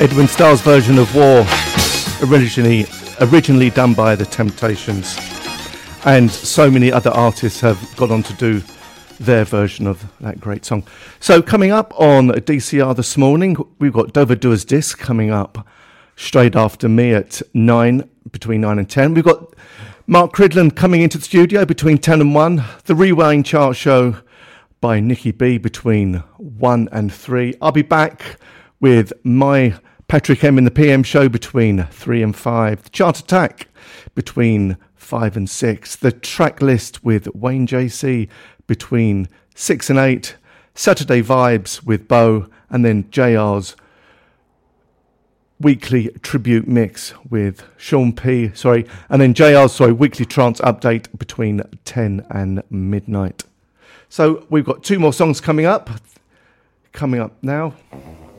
Edwin Starr's version of War, originally done by The Temptations. And so many other artists have gone on to do their version of that great song. So coming up on DCR this morning, we've got Dover Doers Disc coming up straight after me at 9, between 9 and 10. We've got Mark Cridland coming into the studio between 10 and 1. The Rewind Chart Show by Nikki B between 1 and 3. I'll be back with my Patrick M in the PM show between 3 and 5. The Chart Attack between 5 and 6. The Track List with Wayne JC between 6 and 8. Saturday Vibes with Bo, and then JR's weekly tribute mix with Sean P. And then JR's weekly trance update between 10 and midnight. So we've got 2 more songs coming up now.